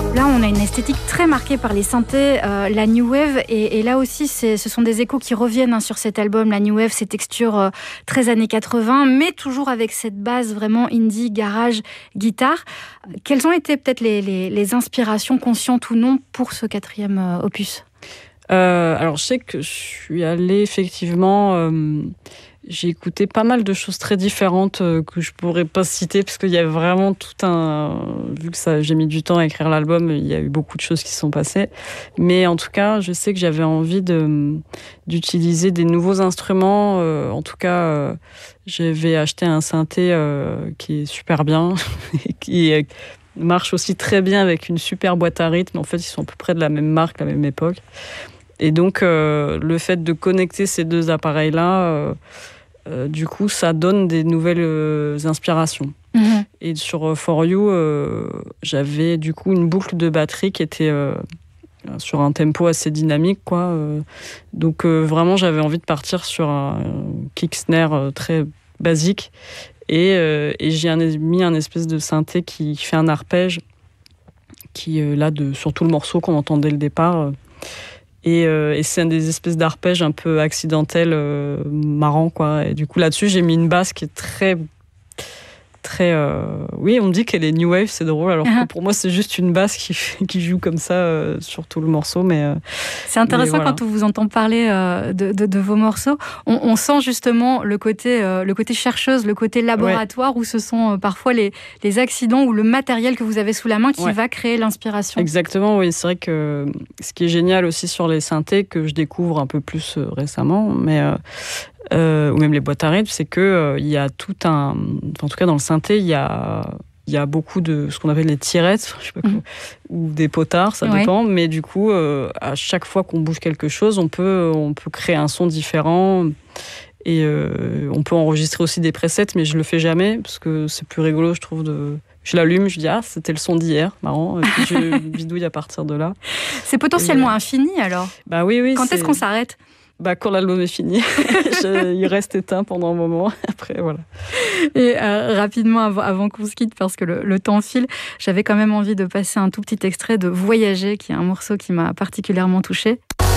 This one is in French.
Là, on a une esthétique très marquée par les synthés, la New Wave, et là aussi, ce sont des échos qui reviennent sur cet album. La New Wave, ces textures très années 80, mais toujours avec cette base vraiment indie, garage, guitare. Quelles ont été peut-être les inspirations, conscientes ou non, pour ce 4e opus ? Alors, je sais que je suis allée effectivement... j'ai écouté pas mal de choses très différentes que je pourrais pas citer parce qu'il y a vraiment tout un... Vu que j'ai mis du temps à écrire l'album, il y a eu beaucoup de choses qui se sont passées. Mais en tout cas, je sais que j'avais envie d'utiliser des nouveaux instruments. En tout cas, j'avais acheté un synthé qui est super bien et qui marche aussi très bien avec une super boîte à rythme. En fait, ils sont à peu près de la même marque, la même époque. Et donc, le fait de connecter ces deux appareils-là, du coup, ça donne des nouvelles inspirations. Mmh. Et sur For You, j'avais du coup une boucle de batterie qui était sur un tempo assez dynamique, quoi. Donc, vraiment, j'avais envie de partir sur un kick snare très basique. Et j'ai mis un espèce de synthé qui fait un arpège, qui là, sur tout le morceau qu'on entend dès le départ. Et c'est des espèces d'arpèges un peu accidentels, marrants, quoi. Et du coup, là-dessus, j'ai mis une basse qui est très... oui, on me dit qu'elle est New Wave, c'est drôle, alors que pour moi, c'est juste une basse qui joue comme ça sur tout le morceau. Mais, c'est intéressant voilà. Quand on vous entend parler de vos morceaux. On sent justement le côté chercheuse, le côté laboratoire, où ce sont parfois les accidents ou le matériel que vous avez sous la main qui va créer l'inspiration. Exactement, oui. C'est vrai que ce qui est génial aussi sur les synthés, que je découvre un peu plus récemment, mais... ou même les boîtes à rythme, c'est que il y a tout un... En tout cas, dans le synthé, il y a beaucoup de ce qu'on appelle les tirettes, je sais pas quoi, ou des potards, ça dépend. Mais du coup, à chaque fois qu'on bouge quelque chose, on peut créer un son différent. Et on peut enregistrer aussi des presets, mais je le fais jamais, parce que c'est plus rigolo, je trouve, Je l'allume, je dis « Ah, c'était le son d'hier, marrant », et puis je bidouille à partir de là. C'est potentiellement infini, alors ? Bah oui. Quand est-ce qu'on s'arrête ? Quand l'album est fini, il reste éteint pendant un moment. Après, voilà. Et rapidement, avant qu'on se quitte, parce que le temps file, j'avais quand même envie de passer un tout petit extrait de Voyager, qui est un morceau qui m'a particulièrement touchée.